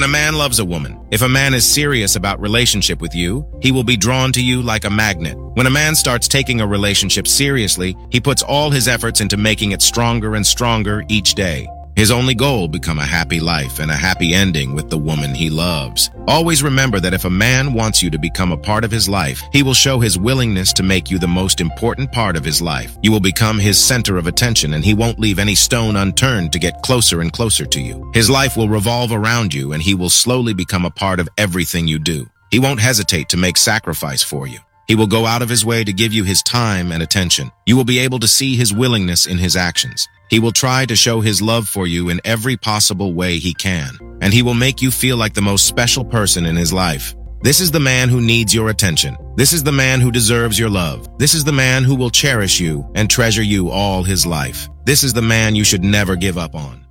When a man loves a woman, if a man is serious about relationship with you, he will be drawn to you like a magnet. When a man starts taking a relationship seriously, he puts all his efforts into making it stronger and stronger each day. His only goal become a happy life and a happy ending with the woman he loves. Always remember that if a man wants you to become a part of his life, he will show his willingness to make you the most important part of his life. You will become his center of attention, and he won't leave any stone unturned to get closer and closer to you. His life will revolve around you, and he will slowly become a part of everything you do. He won't hesitate to make sacrifice for you. He will go out of his way to give you his time and attention. You will be able to see his willingness in his actions. He will try to show his love for you in every possible way he can, and he will make you feel like the most special person in his life. This is the man who needs your attention. This is the man who deserves your love. This is the man who will cherish you and treasure you all his life. This is the man you should never give up on.